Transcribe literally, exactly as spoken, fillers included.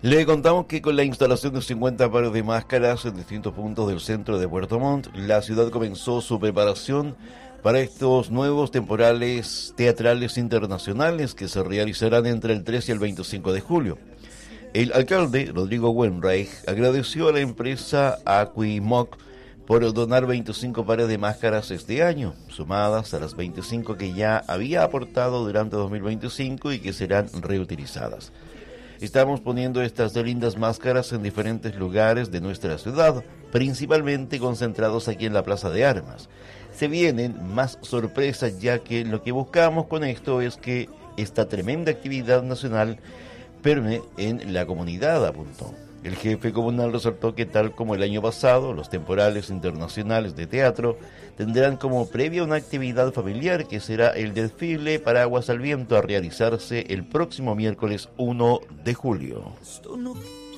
Le contamos que con la instalación de cincuenta pares de máscaras en distintos puntos del centro de Puerto Montt, la ciudad comenzó su preparación para estos nuevos temporales teatrales internacionales que se realizarán entre el tres y el veinticinco de julio. El alcalde, Rodrigo Wenreich, agradeció a la empresa Aquimoc por donar veinticinco pares de máscaras este año, sumadas a las veinticinco que ya había aportado durante dos mil veinticinco y que serán reutilizadas. Estamos poniendo estas lindas máscaras en diferentes lugares de nuestra ciudad, principalmente concentrados aquí en la Plaza de Armas. Se vienen más sorpresas, ya que lo que buscamos con esto es que esta tremenda actividad nacional permee en la comunidad, apuntó. El jefe comunal resaltó que, tal como el año pasado, los temporales internacionales de teatro tendrán como previa una actividad familiar que será el desfile Paraguas al Viento, a realizarse el próximo miércoles uno de julio.